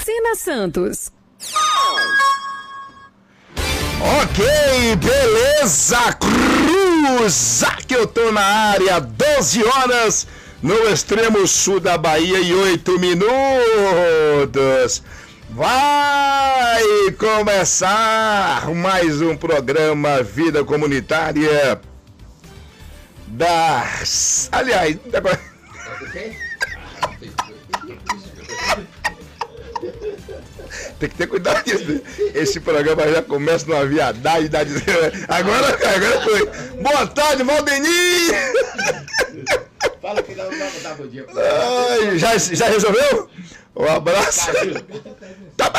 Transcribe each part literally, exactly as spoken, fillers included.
Lucena Santos. Ok, beleza, cruza que eu tô na área, doze horas no extremo sul da Bahia e oito minutos. Vai começar mais um programa Vida Comunitária das... Aliás, agora... Tem que ter cuidado disso. Esse programa já começa numa viadagem. Agora, agora foi. Boa tarde, Valdenir! Fala que não vai botar bom dia. Ai, já, já resolveu? Um abraço. Tá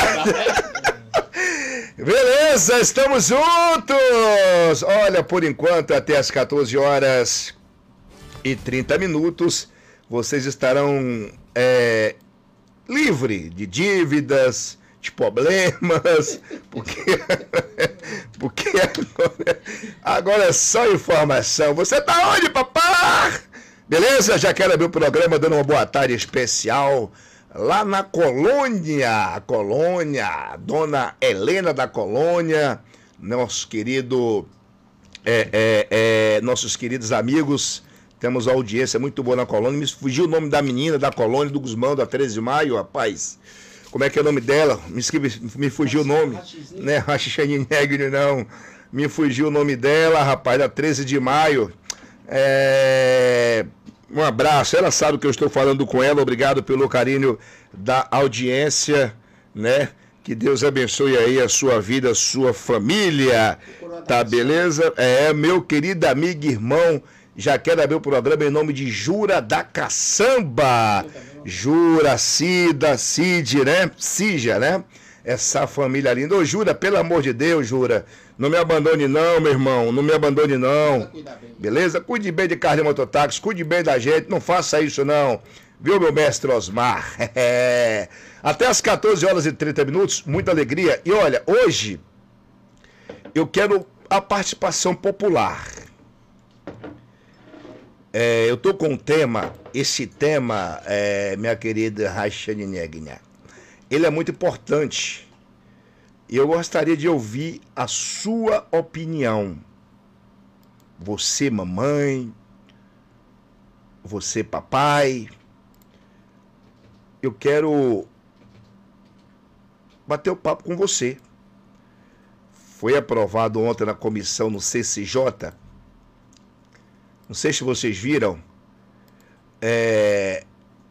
Beleza, estamos juntos! Olha, por enquanto, até as quatorze horas e trinta minutos, vocês estarão é, livre de dívidas, de problemas, porque, porque agora, agora é só informação. Você tá onde, papá? Beleza? Já quero abrir o programa dando uma boa tarde especial lá na Colônia, a Colônia, Dona Helena da Colônia, nosso querido, é, é, é, nossos queridos amigos, temos uma audiência muito boa na Colônia. Me fugiu o nome da menina da Colônia, do Guzmão, da treze de maio, rapaz. Como é que é o nome dela? Me, escreve, me fugiu o nome. Não é Rachichani Negri, não. Me fugiu o nome dela, rapaz, da treze de maio. É... Um abraço. Ela sabe que eu estou falando com ela. Obrigado pelo carinho da audiência, né? Que Deus abençoe aí a sua vida, a sua família. Tá beleza? É, meu querido amigo e irmão, já quero abrir o programa em nome de Jura da Caçamba. Jura, Cida, Cid, né? Cija, né? Essa família linda. Ô, Jura, pelo amor de Deus, Jura, não me abandone não, meu irmão. Não me abandone não. Beleza? Cuide bem de Carne Mototáxi, cuide bem da gente. Não faça isso não. Viu, meu mestre Osmar? É. Até as quatorze horas e trinta minutos, muita alegria. E olha, hoje eu quero a participação popular. É, eu tô com um tema, esse tema, é, minha querida Rachane Negna, ele é muito importante e eu gostaria de ouvir a sua opinião. Você, mamãe, você, papai, eu quero bater o papo com você. Foi aprovado ontem na comissão no C C J. Não sei se vocês viram, é,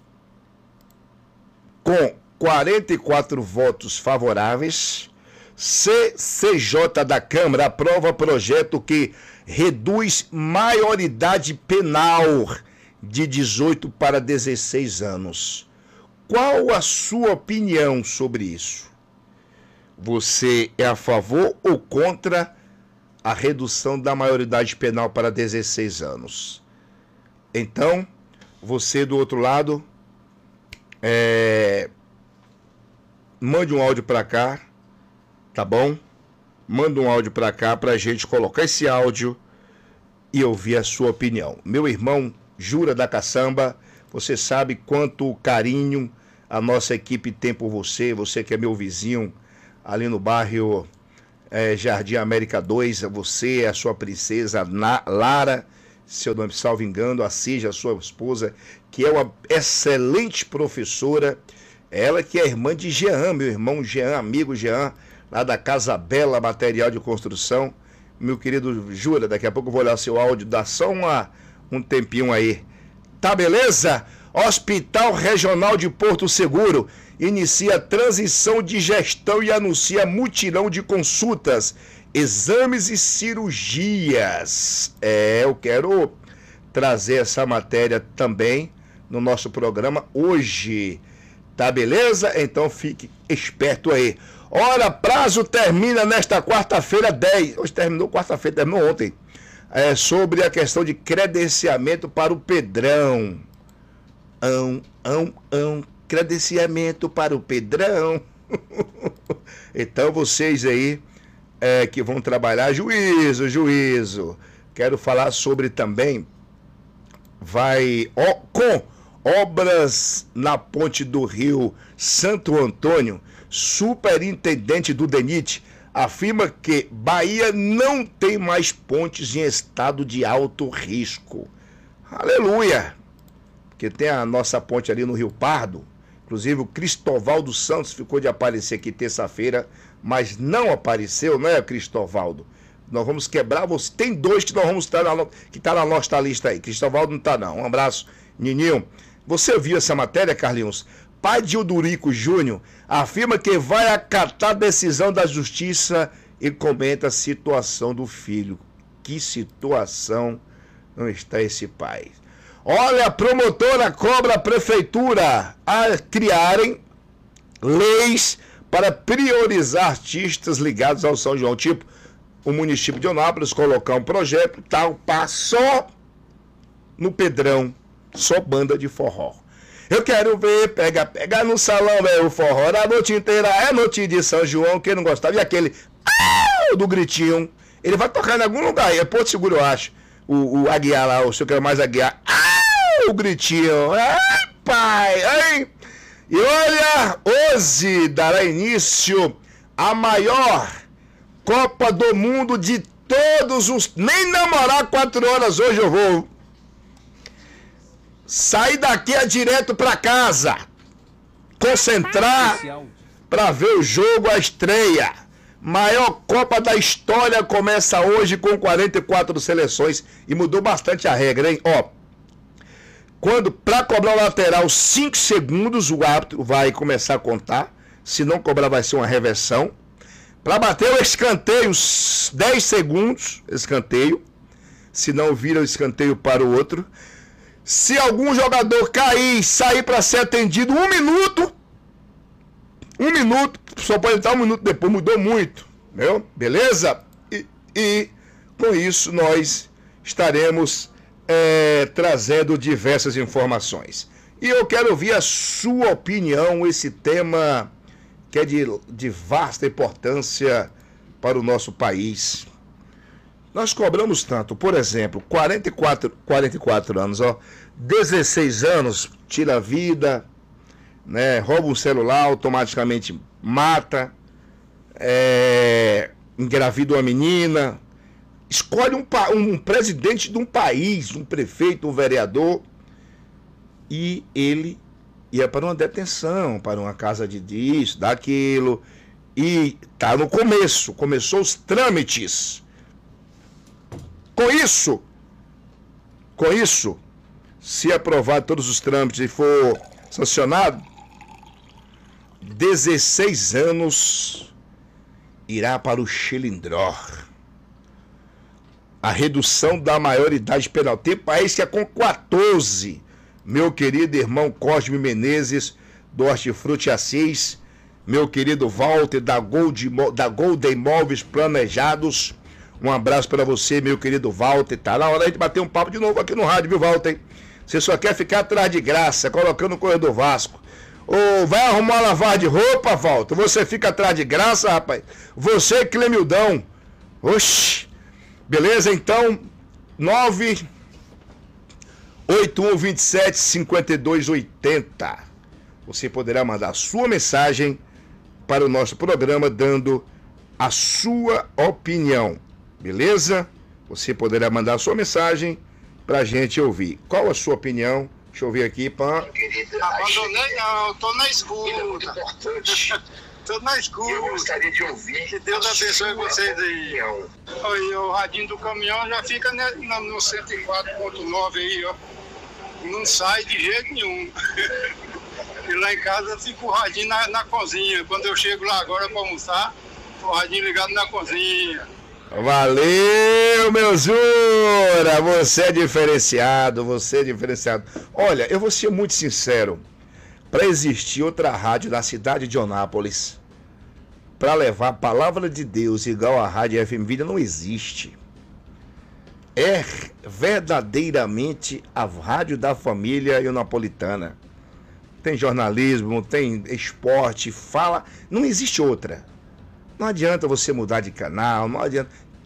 com quarenta e quatro votos favoráveis, C C J da Câmara aprova projeto que reduz maioridade penal de dezoito para dezesseis anos. Qual a sua opinião sobre isso? Você é a favor ou contra a redução da maioridade penal para dezesseis anos? Então, você do outro lado, é... mande um áudio para cá, tá bom? Manda um áudio para cá para a gente colocar esse áudio e ouvir a sua opinião. Meu irmão Jura da Caçamba, você sabe quanto carinho a nossa equipe tem por você, você que é meu vizinho ali no bairro É, Jardim América dois, você, a sua princesa Na, Lara, se eu não me salvo engano, a Cija, a sua esposa, que é uma excelente professora, ela que é irmã de Jean, meu irmão Jean, amigo Jean, lá da Casa Bela Material de Construção. Meu querido Jura, daqui a pouco eu vou olhar seu áudio, dá só uma, um tempinho aí. Tá beleza? Hospital Regional de Porto Seguro inicia transição de gestão e anuncia mutirão de consultas, exames e cirurgias. É, eu quero trazer essa matéria também no nosso programa hoje. Tá beleza? Então fique esperto aí. Ora, prazo termina nesta quarta-feira dez. Hoje terminou quarta-feira, terminou ontem. É, sobre a questão de credenciamento para o Pedrão. Ão, ão, ão. Credenciamento para o Pedrão. Então vocês aí é, que vão trabalhar, juízo, juízo. Quero falar sobre também, vai ó, com Obras na ponte do Rio Santo Antônio. Superintendente do DENIT afirma que Bahia não tem mais pontes em estado de alto risco. Aleluia! Porque tem a nossa ponte ali no Rio Pardo. Inclusive o Cristovaldo Santos ficou de aparecer aqui terça-feira, mas não apareceu, né, Cristovaldo? Nós vamos quebrar, você tem dois que nós vamos estar na, que tá na nossa lista aí. Cristovaldo não tá não. Um abraço, Nininho. Você viu essa matéria, Carlinhos? Pai de Eudorico Júnior afirma que vai acatar a decisão da justiça e comenta a situação do filho. Que situação não está esse pai? Olha, a promotora cobra a prefeitura a criarem leis para priorizar artistas ligados ao São João. Tipo, o município de Eunápolis colocar um projeto tal, passou no Pedrão, só banda de forró. Eu quero ver, pega, pega no salão, é o forró a noite inteira, é noite de São João, quem não gostava, e aquele ah, do gritinho, ele vai tocar em algum lugar, é Porto Seguro, eu acho, o, o Aguiar lá, o seu que é mais Aguiar, ah, o gritinho, ai pai, ai, e olha, hoje dará início a maior Copa do Mundo de todos os, nem namorar quatro horas hoje eu vou. Sair daqui é direto para casa, concentrar para ver o jogo, a estreia. Maior Copa da história começa hoje com quarenta e quatro seleções e mudou bastante a regra, hein? Ó, quando para cobrar o lateral cinco segundos, o árbitro vai começar a contar. Se não cobrar, vai ser uma reversão. Para bater o escanteio, dez segundos, escanteio. Se não vira o escanteio para o outro. Se algum jogador cair e sair para ser atendido, um minuto, um minuto, só pode entrar um minuto depois, mudou muito, meu? Beleza? E, e com isso nós estaremos é, trazendo diversas informações. E eu quero ouvir a sua opinião, esse tema que é de, de vasta importância para o nosso país. Nós cobramos tanto, por exemplo, quarenta e quatro, quarenta e quatro anos, ó, dezesseis anos, tira a vida, né, rouba um celular, automaticamente mata, é, engravida uma menina, escolhe um, um presidente de um país, um prefeito, um vereador, e ele ia para uma detenção, para uma casa de disso, daquilo, e tá no começo, começou os trâmites. Com isso, com isso, se aprovar todos os trâmites e for sancionado, dezesseis anos irá para o Chilindró. A redução da maioridade penal. Tem país que é com quatorze. Meu querido irmão Cosme Menezes, do Hortifruti Assis, meu querido Walter, da, Gold, da Golden Móveis Planejados. Um abraço para você, meu querido Walter. Tá na hora de bater um papo de novo aqui no rádio, viu, Walter? Você só quer ficar atrás de graça, colocando o corredor Vasco. Ou vai arrumar lavar de roupa, Walter? Você fica atrás de graça, rapaz? Você, Clemildão. Oxi. Beleza, então, nove oito um dois sete cinco dois oito zero. Você poderá mandar sua mensagem para o nosso programa, dando a sua opinião. Beleza? Você poderá mandar sua mensagem pra gente ouvir. Qual a sua opinião? Deixa eu ver aqui, pá. Abandonei não, tô na escuta. É muito importante. Tô na escuta. Eu gostaria de ouvir. Que Deus abençoe vocês aí. Aí, o radinho do caminhão já fica no cento e quatro ponto nove aí, ó. Não sai de jeito nenhum. E lá em casa fica o radinho na, na cozinha. Quando eu chego lá agora pra almoçar, o radinho ligado na cozinha. Valeu, meu Jura! Você é diferenciado, você é diferenciado. Olha, eu vou ser muito sincero. Para existir outra rádio na cidade de Eunápolis, para levar a palavra de Deus igual a Rádio F M Vida, não existe. É verdadeiramente a rádio da família eunapolitana. Tem jornalismo, tem esporte, fala. Não existe outra. Não adianta você mudar de canal, não adianta.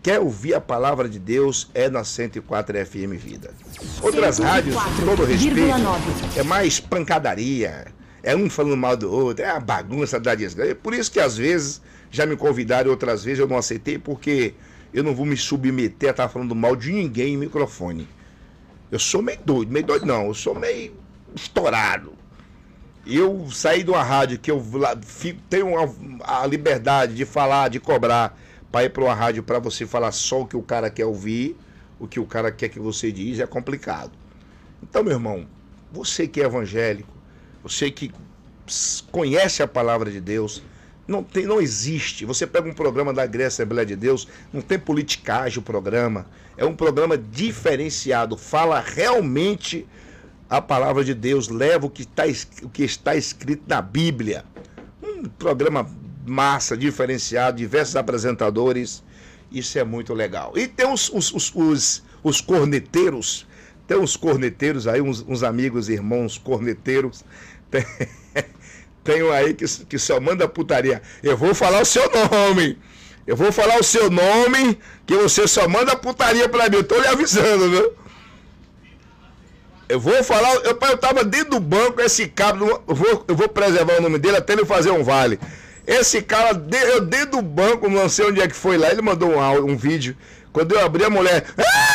quer ouvir a palavra de Deus, é na cento e quatro F M Vida. Outras rádios, com todo respeito, é mais pancadaria, é um falando mal do outro, é a bagunça da desgraça. Por isso que às vezes já me convidaram, outras vezes eu não aceitei, porque eu não vou me submeter a estar falando mal de ninguém em microfone. Eu sou meio doido, meio doido não, eu sou meio estourado. Eu saí de uma rádio que eu tenho a liberdade de falar, de cobrar, para ir para uma rádio para você falar só o que o cara quer ouvir, o que o cara quer que você diz, é complicado. Então, meu irmão, você que é evangélico, você que conhece a palavra de Deus, não, tem, não existe. Você pega um programa da Igreja Assembleia de Deus, não tem politicagem o programa, é um programa diferenciado, fala realmente a palavra de Deus, leva o que, tá, o que está escrito na Bíblia. Um programa massa, diferenciado, diversos apresentadores, isso é muito legal. E tem os, os, os, os, os corneteiros, tem uns corneteiros aí, uns, uns amigos, irmãos corneteiros, tem, tem um aí que, que só manda putaria. Eu vou falar o seu nome, eu vou falar o seu nome, que você só manda putaria pra mim, eu tô lhe avisando, viu? Eu vou falar, eu, eu tava dentro do banco, esse cara, eu vou, eu vou preservar o nome dele até ele fazer um vale. Esse cara, eu dentro do banco, não sei onde é que foi lá, ele mandou um, um vídeo. Quando eu abri, a mulher...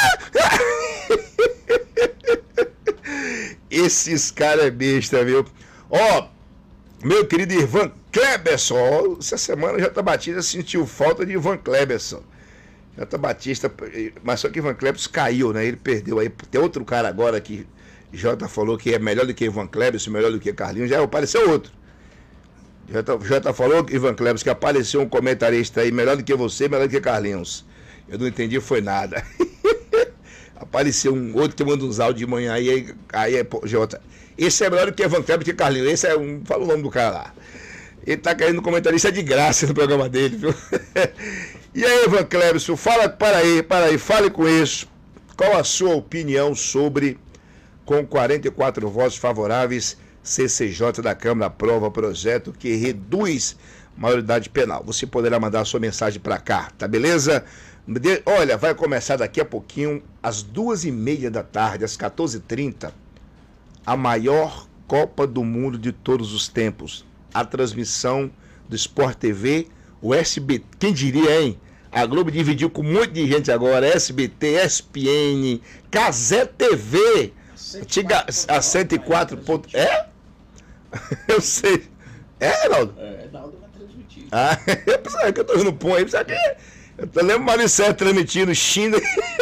Esses caras é besta, viu? Ó, meu querido Ivan Kleberson, ó, essa semana já tá Batista sentiu falta de Ivan Kleberson. Já tá Batista, mas só que Ivan Kleberson caiu, né? Ele perdeu aí. Tem outro cara agora que Jota falou que é melhor do que Ivan Kleberson, melhor do que Carlinhos, já apareceu outro. Jota, Jota falou, Ivan Kleberson, que apareceu um comentarista aí melhor do que você, melhor do que Carlinhos. Eu não entendi, foi nada. Apareceu um outro que manda uns áudios de manhã aí, aí, aí é, Jota. Esse é melhor do que Ivan Kleberson, que Carlinhos. Esse é um, fala o nome do cara lá. Ele tá caindo comentarista de graça no programa dele, viu? E aí, Ivan Kleberson, fala, para aí, para aí, fale com isso. Qual a sua opinião sobre, com quarenta e quatro votos favoráveis, C C J da Câmara aprova projeto que reduz a maioridade penal? Você poderá mandar a sua mensagem para cá, tá beleza? Olha, vai começar daqui a pouquinho, às duas e meia da tarde, às quatorze e trinta, a maior Copa do Mundo de todos os tempos. A transmissão do Sport T V, o S B T, quem diria, hein? A Globo dividiu com um monte de gente agora, S B T, S P N, Cazé T V, antiga, a cento e quatro ponto... É? Eu sei. É, Reinaldo? É, Reinaldo vai transmitir. Ah, eu pensava que eu tô vendo pão aí, pensava que... Eu lembro o Maricé transmitindo China...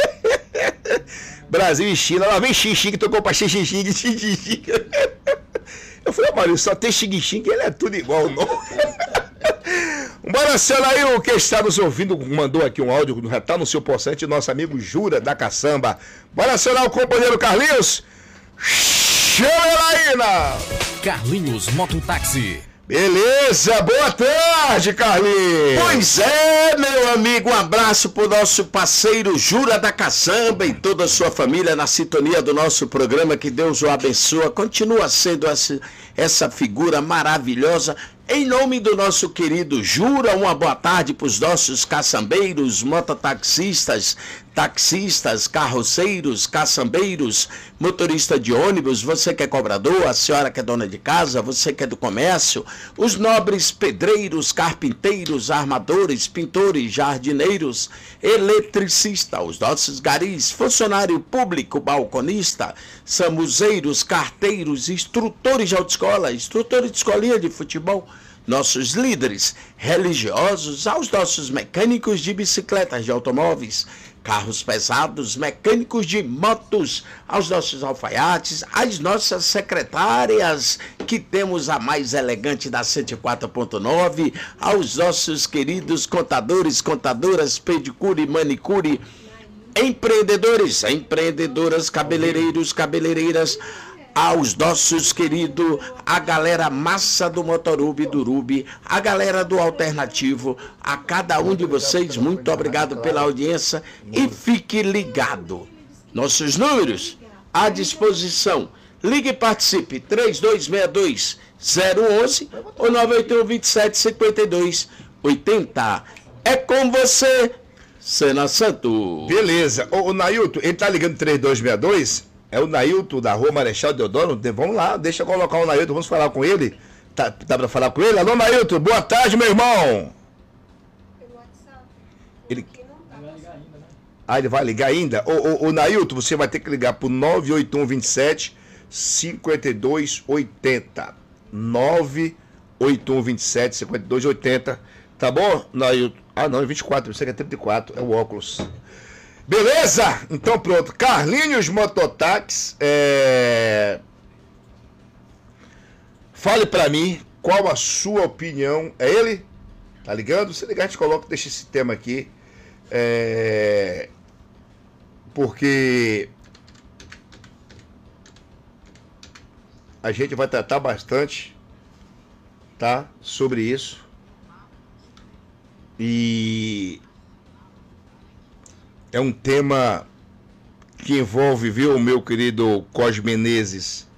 Brasil e China, lá vem Xixi que tocou pra Xixi, Xixi, Xixi. Eu falei, Maurício, só tem Xixi que ele é tudo igual, não? Bora acionar aí o que está nos ouvindo, mandou aqui um áudio, já tá no seu possante, nosso amigo Jura da Caçamba. Bora acionar o companheiro Carlinhos. Chama ela aí, na Carlinhos Mototáxi. Beleza, boa tarde, Carlinhos. Pois é, meu amigo, um abraço pro nosso parceiro Jura da Caçamba e toda a sua família na sintonia do nosso programa, que Deus o abençoe, continua sendo essa, essa figura maravilhosa. Em nome do nosso querido Jura, uma boa tarde para os nossos caçambeiros, mototaxistas, taxistas, carroceiros, caçambeiros, motorista de ônibus, você que é cobrador, a senhora que é dona de casa, você que é do comércio, os nobres pedreiros, carpinteiros, armadores, pintores, jardineiros, eletricistas, os nossos garis, funcionário público, balconista, samuzeiros, carteiros, instrutores de autoescola, instrutores de escolinha de futebol, nossos líderes religiosos, aos nossos mecânicos de bicicletas, de automóveis, carros pesados, mecânicos de motos, aos nossos alfaiates, às nossas secretárias, que temos a mais elegante da cento e quatro ponto nove, aos nossos queridos contadores, contadoras, pedicure e manicure, empreendedores, empreendedoras, cabeleireiros, cabeleireiras, aos nossos queridos, a galera massa do Motorub, do Rubi, a galera do Alternativo, a cada um de vocês, muito obrigado pela audiência e fique ligado. Nossos números à disposição. Ligue e participe, três dois seis dois, zero um um ou nove oito um, dois sete cinco dois oito zero. É com você, Sena Santo. Beleza. Ô, o Nailton, ele tá ligando três dois seis dois? É o Nailton da Rua Marechal Deodoro? Vamos lá, deixa eu colocar o Nailton, vamos falar com ele. Tá, dá pra falar com ele? Alô, Nailton, boa tarde, meu irmão. Ele... Ah, ele vai ligar ainda? Ô, ô, ô Nailton, você vai ter que ligar pro nove oito um dois sete cinco dois oito zero. nove oito um dois sete cinco dois oito zero. Tá bom, Nailton? Ah, não, é vinte e quatro, você que é trinta e quatro, é o óculos. Beleza? Então pronto. Carlinhos Mototáxi, é... fale pra mim qual a sua opinião. É ele? Tá ligando? Se ligar, a gente coloca, deixa esse tema aqui. É... Porque a gente vai tratar bastante, tá? Sobre isso. E é um tema que envolve, viu, meu querido Cosme Menezes,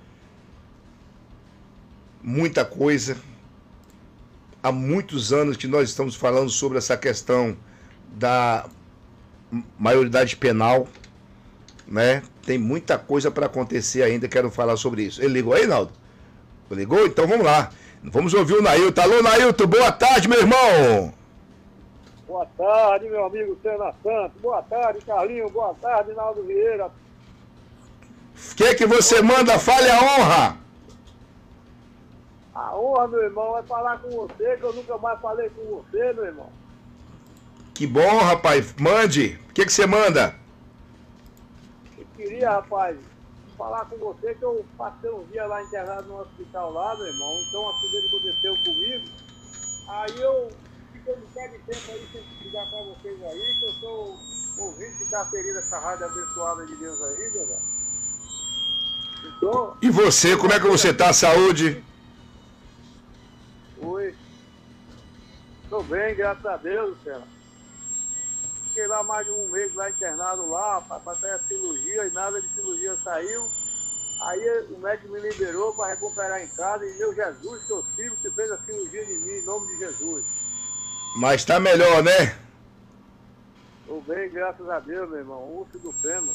muita coisa. Há muitos anos que nós estamos falando sobre essa questão da maioridade penal, né? Tem muita coisa para acontecer ainda, quero falar sobre isso. Ele ligou aí, Naldo? Ligou? Então vamos lá. Vamos ouvir o Nailton. Alô, Nailton, boa tarde, meu irmão. Boa tarde, meu amigo Sena Santos. Boa tarde, Carlinhos. Boa tarde, Naldo Vieira. O que que você manda? Fale a honra. A honra, meu irmão, é falar com você, que eu nunca mais falei com você, meu irmão. Que bom, rapaz. Mande. O que que você manda? Eu queria, rapaz, falar com você, que eu passei um dia lá internado no hospital lá, meu irmão. Então, um acidente aconteceu comigo. Aí eu... eu não quero tempo aí sem ligar pra vocês aí, que eu sou ouvinte de carteirinha dessa rádio abençoada de Deus aí, meu irmão. Então, e você, como é que você tá? Saúde? Oi. Tô bem, graças a Deus, Senhor. Fiquei lá mais de um mês lá internado lá, pra fazer a cirurgia e nada de cirurgia saiu. Aí o médico me liberou para recuperar em casa e meu Jesus, que eu sigo, que fez a cirurgia de mim, em nome de Jesus. Mas tá melhor, né? Tô bem, graças a Deus, meu irmão. Urso do Fema.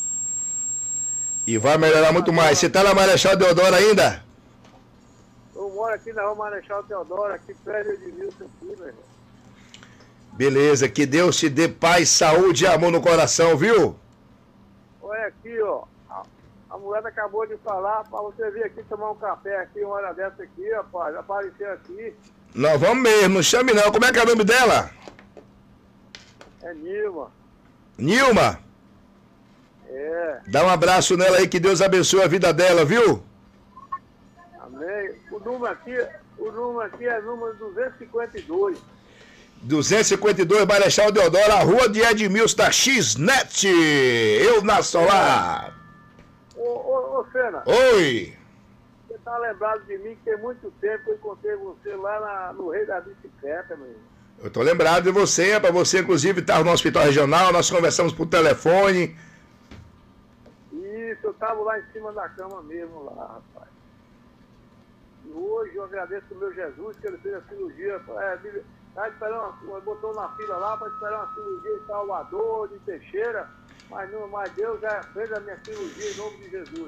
E vai melhorar muito mais. Você tá na Marechal Deodoro ainda? Eu moro aqui na Rua Marechal Deodoro, aqui perto de Nilson, aqui, meu irmão. Beleza, que Deus te dê paz, saúde e amor no coração, viu? Olha aqui, ó. A, a mulher acabou de falar pra você vir aqui tomar um café aqui, uma hora dessa aqui, rapaz. Apareceu aqui. Não, vamos mesmo, não chame não. Como é que é o nome dela? É Nilma. Nilma? É. Dá um abraço nela aí, que Deus abençoe a vida dela, viu? Amém. O número aqui, o número aqui é número duzentos e cinquenta e dois. duzentos e cinquenta e dois, Marechal Deodoro, a rua de Edmilson da X-Net. Eu na Solar. Ô, ô, ô, Sena. Oi. Você tá lembrado de mim que tem muito tempo que eu encontrei você lá na, no Rei da Bicicleta, meu irmão. Eu tô lembrado de você, é pra você, inclusive, estar no hospital regional, nós conversamos por telefone. Isso, eu tava lá em cima da cama mesmo, lá, rapaz. E hoje eu agradeço o meu Jesus, que ele fez a cirurgia. É, tá esperando uma, botou na fila lá para esperar uma cirurgia em Salvador, de Teixeira, mas, não, mas Deus já fez a minha cirurgia em nome de Jesus.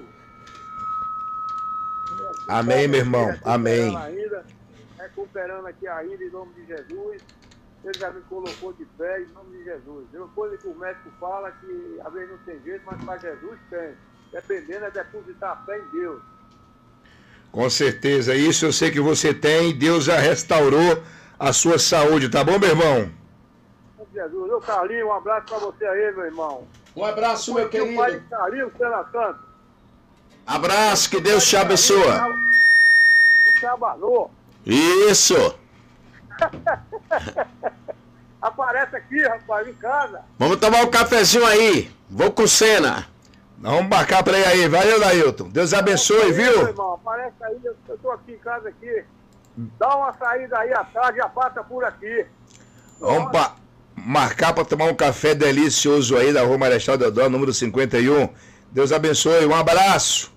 Amém, meu irmão, amém. Ainda, recuperando aqui ainda em nome de Jesus. Ele já me colocou de pé em nome de Jesus. É uma coisa que o médico fala que às vezes não tem jeito, mas para Jesus tem. Dependendo é depositar a fé em Deus. Com certeza, isso eu sei que você tem. Deus já restaurou a sua saúde, tá bom, meu irmão? Jesus, ô Carlinhos, um abraço para você aí, meu irmão. Um abraço, meu querido. O pai de Carlinhos, Sena Santos. Abraço, que Deus te abençoe. O Cabanô. Isso. Aparece aqui, rapaz, em casa. Vamos tomar um cafezinho aí. Vou com o Sena. Vamos marcar pra ele aí. Valeu, Nailton. Deus abençoe, viu? Meu irmão, aparece aí, eu, eu tô aqui em casa aqui. Dá uma saída aí à tarde, já passa por aqui. Vamos pa- marcar para tomar um café delicioso aí da Rua Marechal Deodoro, número cinquenta e um. Deus abençoe, um abraço.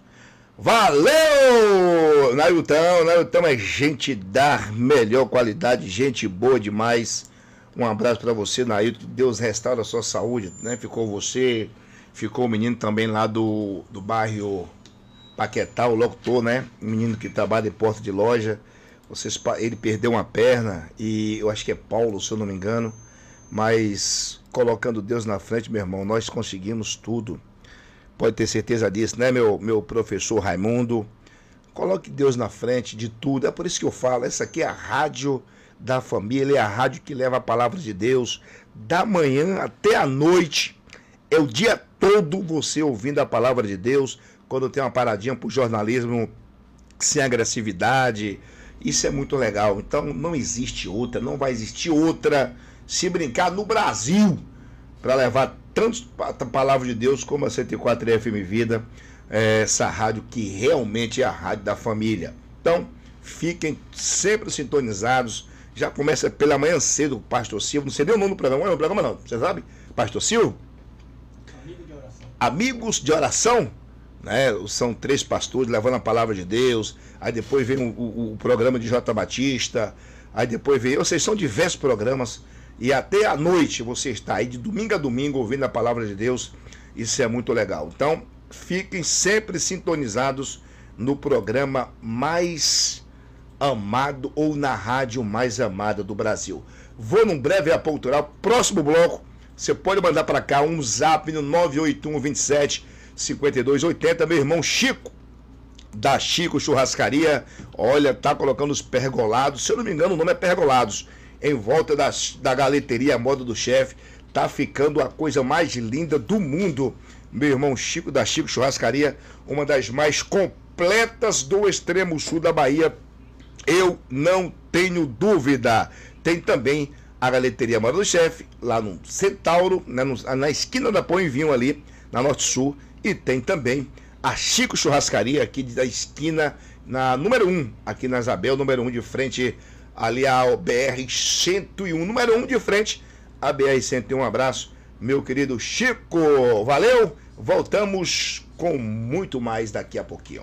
Valeu! Nailton, Nailton é gente da melhor qualidade, gente boa demais. Um abraço para você, Nailton. Deus restaura a sua saúde, né? Ficou você, ficou o menino também lá do, do bairro Paquetá, o locutor, né? Um menino que trabalha em porta de loja. Vocês, ele perdeu uma perna e eu acho que é Paulo, se eu não me engano. Mas colocando Deus na frente, meu irmão, nós conseguimos tudo. Pode ter certeza disso, né, meu, meu professor Raimundo? Coloque Deus na frente de tudo. É por isso que eu falo, essa aqui é a rádio da família, é a rádio que leva a palavra de Deus da manhã até a noite. É o dia todo você ouvindo a palavra de Deus. Quando tem uma paradinha pro jornalismo sem agressividade, isso é muito legal. Então não existe outra, não vai existir outra, se brincar, no Brasil, para levar tanto a palavra de Deus como a cento e quatro F M Vida, é essa rádio que realmente é a rádio da família. Então fiquem sempre sintonizados. Já começa pela manhã cedo o Pastor Silvio, não sei nem o nome do programa, não é o programa não, você sabe? Pastor Silvio? Amigo de oração. Amigos de oração, né? São três pastores levando a palavra de Deus. Aí depois vem o, o, o programa de J. Batista. Aí depois vem, ou seja, são diversos programas. E até à noite você está aí de domingo a domingo ouvindo a palavra de Deus. Isso é muito legal. Então fiquem sempre sintonizados no programa mais amado ou na rádio mais amada do Brasil. Vou num breve apontural. Próximo bloco, você pode mandar para cá um zap no nove oito um, vinte e sete, cinquenta e dois oitenta. Meu irmão Chico, da Chico Churrascaria, olha, tá colocando os pergolados, se eu não me engano o nome é pergolados, em volta das, da galeteria Moda do Chefe. Tá ficando a coisa mais linda do mundo. Meu irmão Chico, da Chico Churrascaria, uma das mais completas do extremo sul da Bahia, eu não tenho dúvida. Tem também a galeteria Moda do Chefe, lá no Centauro, né, no, na esquina da Pão e Vinho ali, na Norte Sul. E tem também a Chico Churrascaria, aqui da esquina, na número um, aqui na Isabel, número um, de frente ali ao B R cento e um, número um, de frente a B R cento e um. Um abraço, meu querido Chico, valeu, voltamos com muito mais daqui a pouquinho.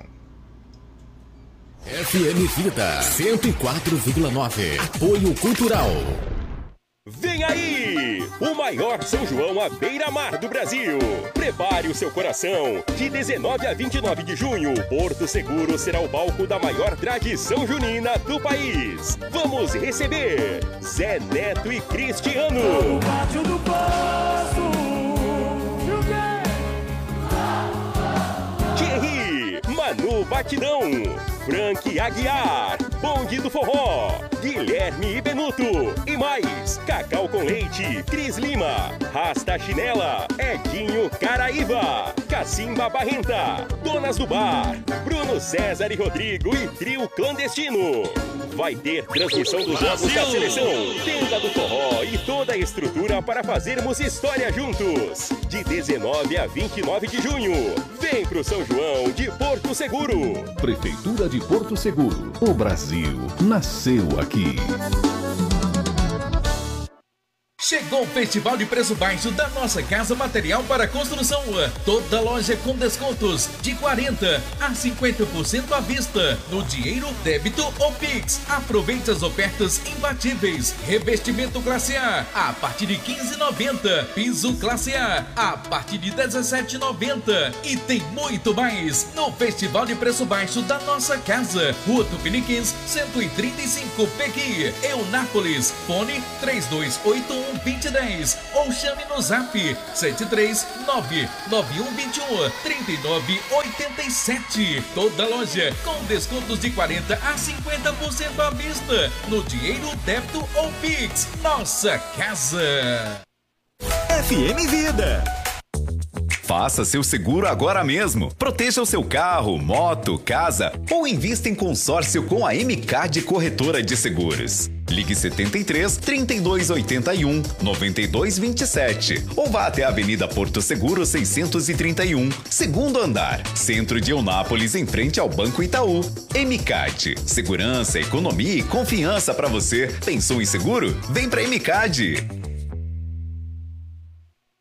F M Vida cento e quatro vírgula nove. Apoio Cultural. Vem aí! O maior São João à beira-mar do Brasil. Prepare o seu coração. De dezenove a vinte e nove de junho, Porto Seguro será o palco da maior tradição junina do país. Vamos receber Zé Neto e Cristiano. Thierry, Manu Batidão, Frank Aguiar, Bonde do Forró, Guilherme e Benuto e mais, Cacau com Leite, Cris Lima, Rasta Chinela, Edinho Caraíva, Cacimba Barrenta, Donas do Bar, Bruno César e Rodrigo e Trio Clandestino. Vai ter transmissão dos jogos da seleção, tenda do forró e toda a estrutura para fazermos história juntos. De dezenove a vinte e nove de junho, vem pro São João de Porto Seguro. Prefeitura de Porto Seguro. O Brasil nasceu aqui. Chegou o Festival de Preço Baixo da Nossa Casa Material para Construção. Toda loja com descontos de quarenta a cinquenta por cento à vista, no dinheiro, débito ou Pix. Aproveite as ofertas imbatíveis. Revestimento classe A a partir de quinze reais e noventa centavos. Piso classe A a partir de dezessete reais e noventa centavos. E tem muito mais no Festival de Preço Baixo da Nossa Casa. Rua Tupiniquins, cento e trinta e cinco, Pequi, Eunápolis. Fone três dois oito um, vinte e dez ou chame no zap sete três nove nove um dois um, três nove oito sete. Toda loja com descontos de quarenta a cinquenta por cento à vista, no dinheiro, débito ou Pix. Nossa Casa. F M Vida. Faça seu seguro agora mesmo. Proteja o seu carro, moto, casa ou invista em consórcio com a M C A D Corretora de Seguros. Ligue setenta e três, trinta e dois, oitenta e um, noventa e dois, vinte e sete ou vá até a Avenida Porto Seguro seiscentos e trinta e um, segundo andar, centro de Eunápolis, em frente ao Banco Itaú. M C A D, segurança, economia e confiança para você. Pensou em seguro? Vem pra M C A D.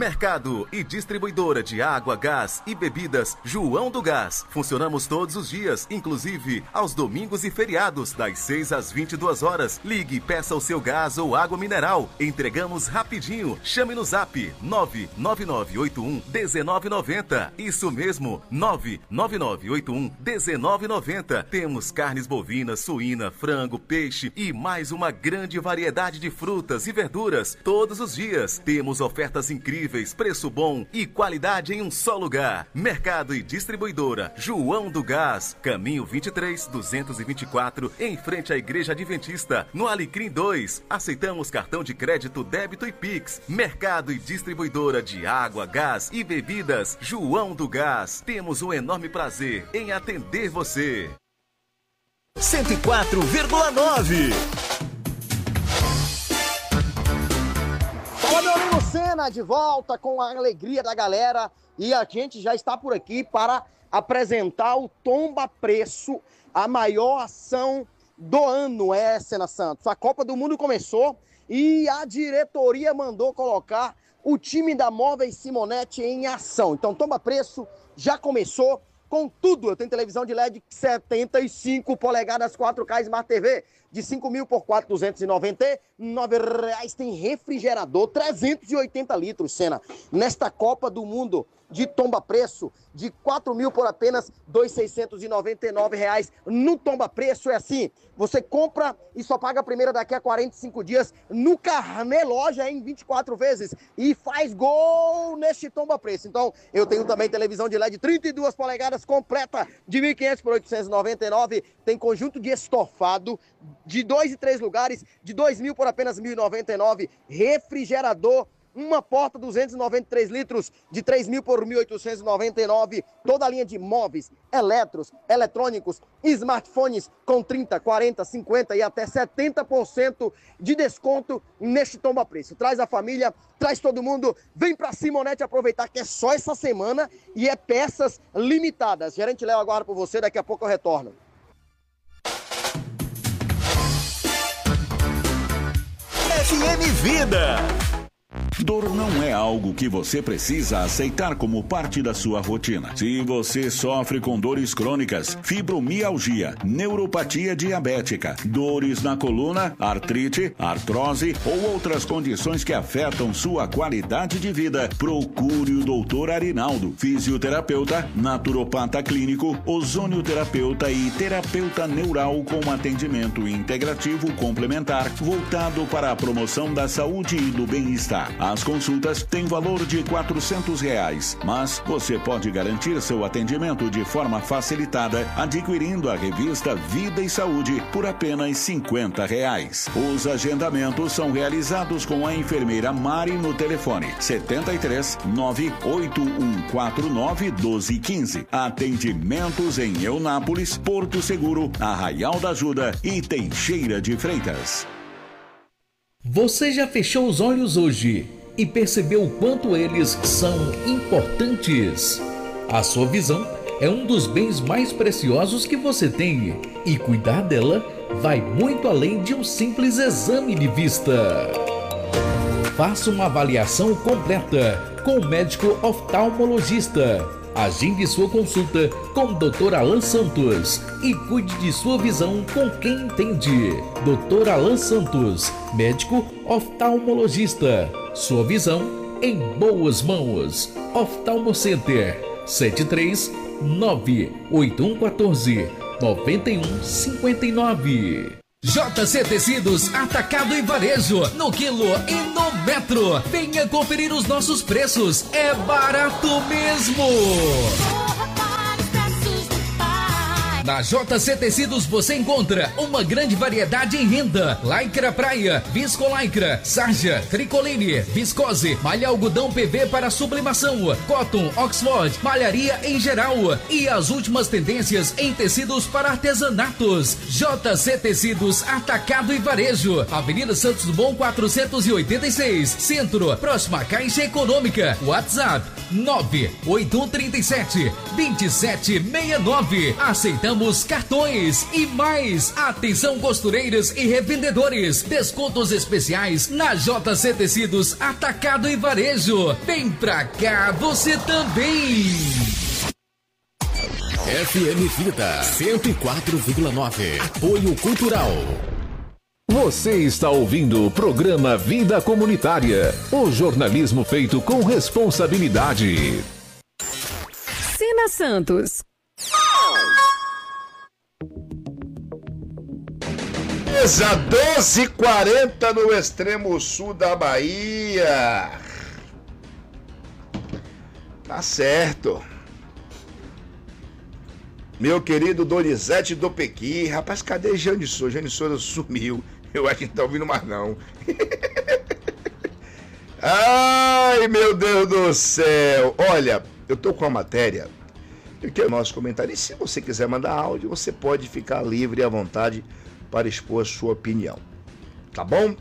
Mercado e distribuidora de água, gás e bebidas João do Gás. Funcionamos todos os dias, inclusive aos domingos e feriados, das seis às vinte e duas horas. Ligue e peça o seu gás ou água mineral. Entregamos rapidinho. Chame no zap nove nove nove oito um um nove nove zero. Isso mesmo, nove nove nove oito um um nove nove zero. Temos carnes bovinas, suína, frango, peixe e mais uma grande variedade de frutas e verduras todos os dias. Temos ofertas incríveis, preço bom e qualidade em um só lugar. Mercado e distribuidora João do Gás, caminho vinte e três, duzentos e vinte e quatro, em frente à Igreja Adventista, no Alecrim dois. Aceitamos cartão de crédito, débito e Pix. Mercado e distribuidora de água, gás e bebidas João do Gás. Temos um enorme prazer em atender você. cento e quatro vírgula nove. Fala, meu amigo Senna, de volta com a alegria da galera, e a gente já está por aqui para apresentar o Tomba Preço, a maior ação do ano, é, Senna Santos. A Copa do Mundo começou e a diretoria mandou colocar o time da Móveis Simonetti em ação. Então, Tomba Preço já começou com tudo. Eu tenho televisão de L E D setenta e cinco polegadas quatro K Smart T V de cinco mil por quatro mil duzentos e noventa e nove reais. Tem refrigerador trezentos e oitenta litros, Senna. Nesta Copa do Mundo de Tomba Preço, de quatro mil por apenas dois mil seiscentos e noventa e nove reais. No Tomba Preço é assim, você compra e só paga a primeira daqui a quarenta e cinco dias no Carnê Loja em vinte e quatro vezes e faz gol neste Tomba Preço. Então, eu tenho também televisão de L E D trinta e duas polegadas completa de mil e quinhentos por oitocentos e noventa e nove. Tem conjunto de estofado de dois e três lugares de dois mil por apenas mil e noventa e nove. Refrigerador, uma porta duzentos e noventa e três litros de três mil por mil oitocentos e noventa e nove. Toda a linha de móveis, eletros, eletrônicos, smartphones com trinta, quarenta, cinquenta e até setenta por cento de desconto neste Tomba Preço. Traz a família, traz todo mundo, vem pra Simonetti aproveitar que é só essa semana e é peças limitadas. Gerente Léo, aguardo por você, daqui a pouco eu retorno. F M Vida. Dor não é algo que você precisa aceitar como parte da sua rotina. Se você sofre com dores crônicas, fibromialgia, neuropatia diabética, dores na coluna, artrite, artrose ou outras condições que afetam sua qualidade de vida, procure o doutor Arinaldo, fisioterapeuta, naturopata clínico, ozonioterapeuta e terapeuta neural com atendimento integrativo complementar voltado para a promoção da saúde e do bem-estar. As consultas têm valor de quatrocentos reais, mas você pode garantir seu atendimento de forma facilitada adquirindo a revista Vida e Saúde por apenas cinquenta reais. Os agendamentos são realizados com a enfermeira Mari no telefone setenta e três, nove oito um quatro nove, um dois um cinco. Atendimentos em Eunápolis, Porto Seguro, Arraial da Ajuda e Teixeira de Freitas. Você já fechou os olhos hoje e percebeu o quanto eles são importantes? A sua visão é um dos bens mais preciosos que você tem e cuidar dela vai muito além de um simples exame de vista. Faça uma avaliação completa com o médico oftalmologista. Agende sua consulta com o doutor Alan Santos e cuide de sua visão com quem entende. doutor Alan Santos, médico oftalmologista. Sua visão em boas mãos. Oftalmo Center sete três nove oito um um quatro nove um cinco nove. J C Tecidos, atacado e varejo, no quilo e no metro. Venha conferir os nossos preços, é barato mesmo. Na J C Tecidos você encontra uma grande variedade em renda, lycra praia, viscolaicra, sarja, tricoline, viscose, malha algodão P V para sublimação, cotton, Oxford, malharia em geral e as últimas tendências em tecidos para artesanatos. J C Tecidos, atacado e varejo, Avenida Santos Dumont quatrocentos e oitenta e seis, Centro, próxima à Caixa Econômica. WhatsApp nove oito um três sete, dois sete seis nove. Aceitamos Aceitamos cartões e mais. Atenção costureiras e revendedores. Descontos especiais na J C Tecidos Atacado e Varejo. Vem pra cá você também. F M Vida cento e quatro vírgula nove. Apoio Cultural. Você está ouvindo o programa Vida Comunitária. O jornalismo feito com responsabilidade. Sina Santos. Mesa doze e quarenta no extremo sul da Bahia. Tá certo. Meu querido Donizete do Pequi. Rapaz, cadê Janissor? Janissor sumiu. Eu acho que não tá ouvindo mais não. Ai, meu Deus do céu. Olha, eu tô com a matéria. Eu quero o nosso comentário. E se você quiser mandar áudio, você pode ficar livre e à vontade para expor a sua opinião. Tá bom?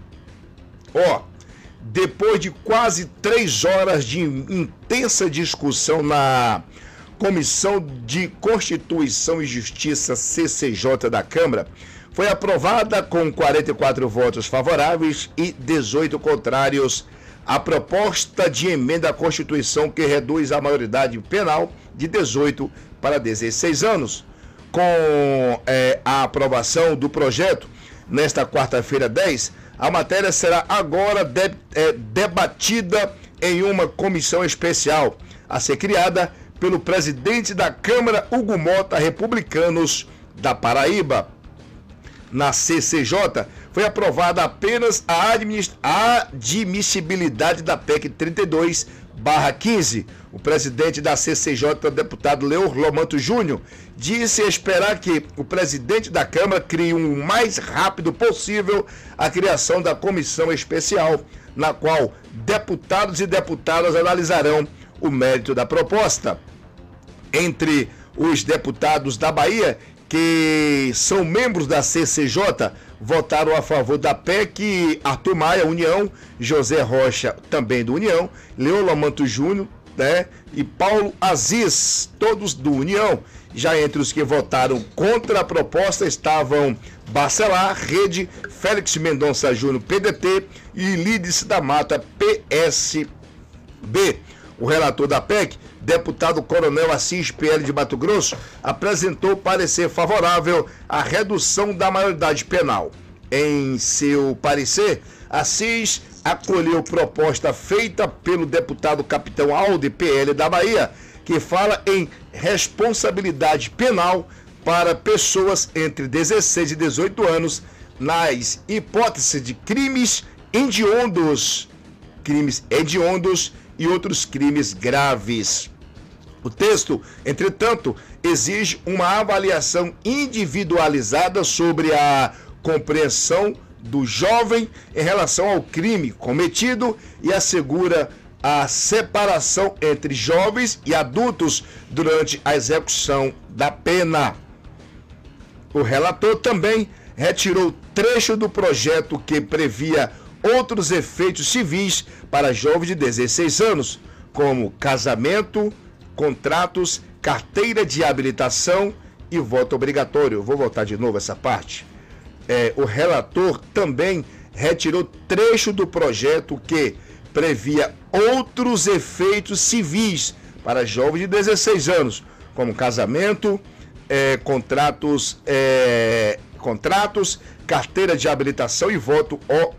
Ó, depois de quase três horas de intensa discussão na Comissão de Constituição e Justiça, C C J da Câmara, foi aprovada com quarenta e quatro votos favoráveis e dezoito contrários a proposta de emenda à Constituição que reduz a maioridade penal de dezoito para dezesseis anos. Com é, a aprovação do projeto, nesta quarta-feira dez, a matéria será agora de, é, debatida em uma comissão especial a ser criada pelo presidente da Câmara, Hugo Mota, republicanos da Paraíba. Na C C J, foi aprovada apenas a admissibilidade da P E C trinta e dois barra quinze. O presidente da C C J, deputado Leor Lomanto Júnior, disse esperar que o presidente da Câmara crie o um mais rápido possível a criação da comissão especial, na qual deputados e deputadas analisarão o mérito da proposta. Entre os deputados da Bahia, que são membros da C C J, votaram a favor da P E C Arthur Maia, União, José Rocha, também do União, Leon Lamanto Júnior, né, e Paulo Aziz, todos do União. Já entre os que votaram contra a proposta estavam Bacelar, Rede, Félix Mendonça Júnior, P D T, e Lídice da Mata, P S B. O relator da P E C, deputado Coronel Assis, P L de Mato Grosso, apresentou parecer favorável à redução da maioridade penal. Em seu parecer, Assis acolheu proposta feita pelo deputado Capitão Aldi, P L da Bahia, que fala em responsabilidade penal para pessoas entre dezesseis e dezoito anos nas hipóteses de crimes hediondos, crimes hediondos e outros crimes graves. O texto, entretanto, exige uma avaliação individualizada sobre a compreensão do jovem em relação ao crime cometido e assegura a separação entre jovens e adultos durante a execução da pena. O relator também retirou trecho do projeto que previa outros efeitos civis para jovens de dezesseis anos, como casamento, contratos, carteira de habilitação e voto obrigatório. Vou voltar de novo essa parte. É, o relator também retirou trecho do projeto que previa outros efeitos civis para jovens de dezesseis anos, como casamento, é, contratos, é, contratos, carteira de habilitação e voto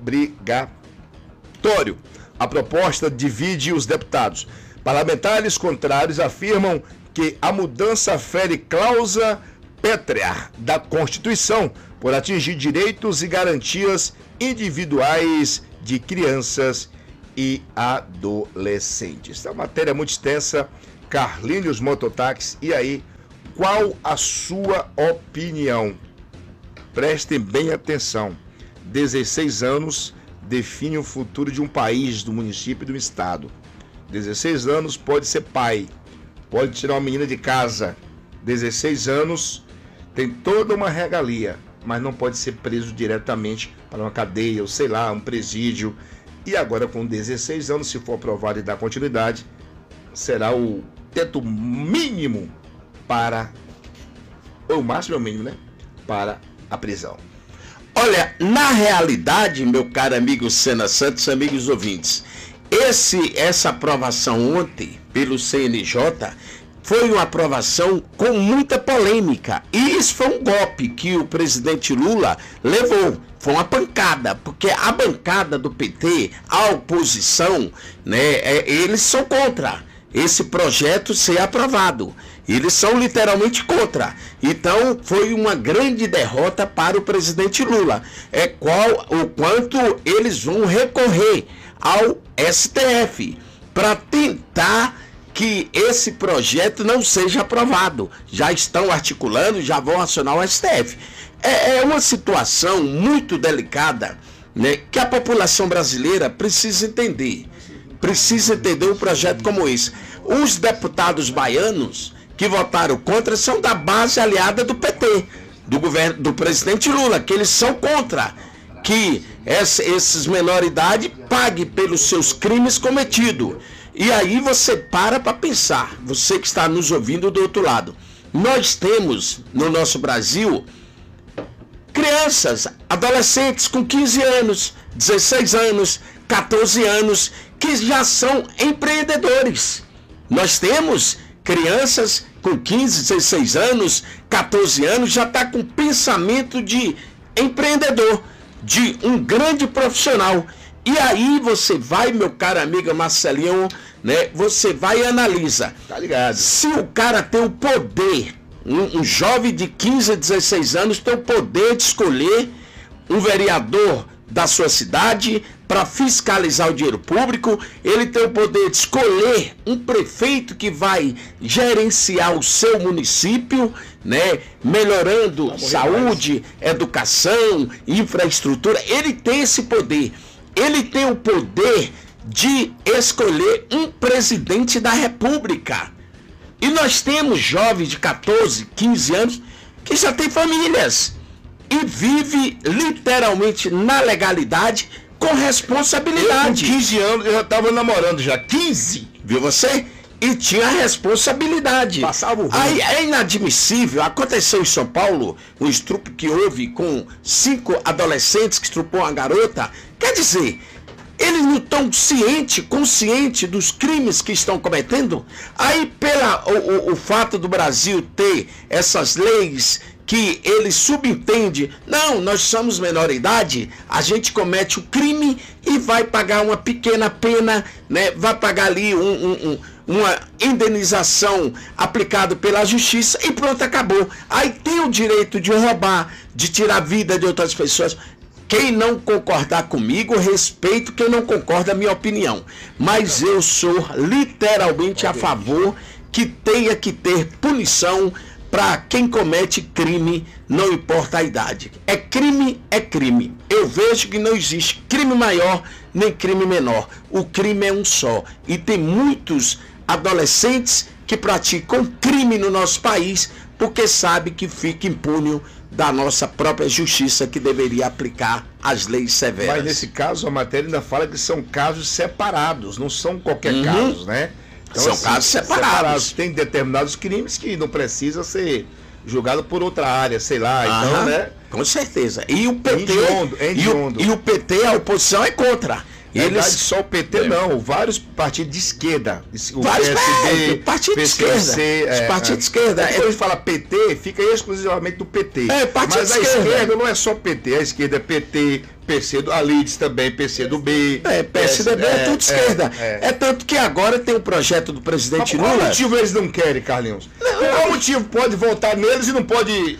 obrigatório. A proposta divide os deputados. Parlamentares contrários afirmam que a mudança fere cláusula pétrea da Constituição por atingir direitos e garantias individuais de crianças e adolescentes. É uma matéria muito extensa. Carlinhos Mototáxi, e aí, qual a sua opinião? Prestem bem atenção. dezesseis anos define o futuro de um país, do município e do estado. dezesseis anos pode ser pai, pode tirar uma menina de casa. dezesseis anos tem toda uma regalia, mas não pode ser preso diretamente para uma cadeia, ou sei lá, um presídio. E agora com dezesseis anos, se for aprovado e dar continuidade, será o teto mínimo para ou o máximo é o mínimo, né? Para a prisão. Olha, na realidade, meu caro amigo Sena Santos, amigos ouvintes, esse, essa aprovação ontem pelo C N J foi uma aprovação com muita polêmica. E isso foi um golpe que o presidente Lula levou. Foi uma pancada, porque a bancada do P T, a oposição, né, é, eles são contra esse projeto ser aprovado. Eles são literalmente contra. Então foi uma grande derrota para o presidente Lula. É qual o quanto eles vão recorrer ao S T F para tentar que esse projeto não seja aprovado. Já estão articulando, já vão acionar o S T F. É, é uma situação muito delicada, né, que a população brasileira precisa entender. Precisa entender um projeto como esse. Os deputados baianos que votaram contra são da base aliada do P T, do governo do presidente Lula, que eles são contra que essa, esses menores de idade paguem pelos seus crimes cometidos. E aí você para para pensar, você que está nos ouvindo do outro lado. Nós temos no nosso Brasil crianças, adolescentes com quinze anos, dezesseis anos, catorze anos, que já são empreendedores. Nós temos crianças com quinze, dezesseis anos, catorze anos, já está com pensamento de empreendedor, de um grande profissional. E aí você vai, meu caro amigo Marcelinho, né? Você vai e analisa. Tá ligado? Se o cara tem o poder, um, um jovem de quinze, dezesseis anos tem o poder de escolher um vereador da sua cidade para fiscalizar o dinheiro público, ele tem o poder de escolher um prefeito que vai gerenciar o seu município, né, melhorando saúde, educação, infraestrutura. Ele tem esse poder. Ele tem o poder de escolher um presidente da República. E nós temos jovens de catorze, quinze anos que já têm famílias e vive literalmente na legalidade com responsabilidade. Eu, com quinze anos eu já estava namorando já. quinze? Viu você? E tinha responsabilidade. Passava o rumo. Aí é inadmissível. Aconteceu em São Paulo um estupro que houve com cinco adolescentes que estrupou uma garota. Quer dizer, eles não estão cientes, conscientes dos crimes que estão cometendo. Aí, pela o, o, o fato do Brasil ter essas leis que ele subentende, não, nós somos menor idade, a gente comete o crime e vai pagar uma pequena pena, né? Vai pagar ali um, um, um, uma indenização aplicada pela justiça e pronto, acabou. Aí tem o direito de roubar, de tirar a vida de outras pessoas. Quem não concordar comigo, respeito quem não concorda a minha opinião. Mas eu sou literalmente a favor que tenha que ter punição para quem comete crime, não importa a idade. É crime, é crime. Eu vejo que não existe crime maior nem crime menor. O crime é um só. E tem muitos adolescentes que praticam crime no nosso país porque sabe que fica impune da nossa própria justiça, que deveria aplicar as leis severas. Mas nesse caso a matéria ainda fala que são casos separados, não são qualquer Uhum. caso, né? Então, são assim, casos separados. separados. Tem determinados crimes que não precisa ser julgado por outra área, sei lá, Aham, então, né? Com certeza. E o P T, Hediondo, e, o, e o P T, a oposição é contra. Na Eles... verdade, só o P T não, vários partidos de esquerda. O Vários P S D, é, partido de P C C, esquerda. é, Os partidos é. de esquerda. Quando a gente fala P T, fica exclusivamente do P T. É, partido Mas de a esquerda. esquerda não é só P T, a esquerda é P T, P C do Alides também, P C do B. É, P S D B é, é tudo esquerda. É, é. é tanto que agora tem um projeto do presidente Mas qual Lula. motivo eles não querem, Carlinhos? Não, qual motivo pode votar neles e não pode...